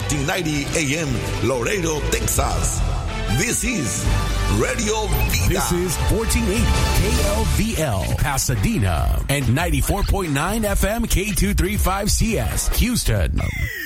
1490 AM, Laredo, Texas. This is Radio Vida. This is 1480 KLVL, Pasadena, and 94.9 FM K235CS, Houston.